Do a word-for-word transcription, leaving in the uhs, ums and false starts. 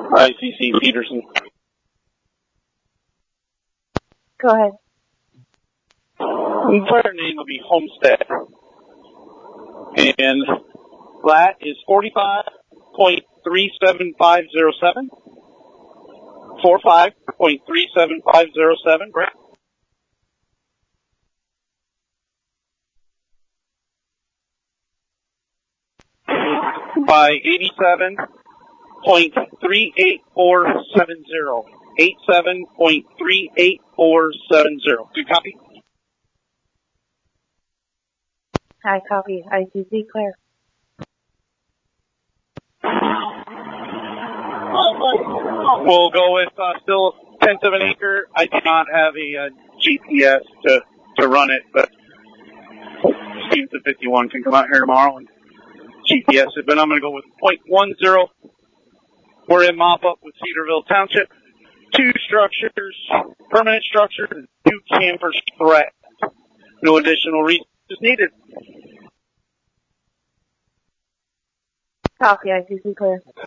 I C C Peterson. Go ahead. Player name will be Homestead. And lat is forty-five point three seven five zero seven. forty-five point three seven five zero seven. Brett. By eighty-seven point three eight four seven zero. eighty-seven point three eight four seven zero. Do you copy? Hi, copy. I C C clear. We'll go with uh, still tenth of an acre. I do not have a uh, G P S to, to run it, but see if the fifty-one can come out here tomorrow and G P S it. But I'm going to go with point one zero. We're in mop-up with Cedarville Township. Two structures, permanent structures, two campers threat. No additional resources needed. Copy. I C C clear.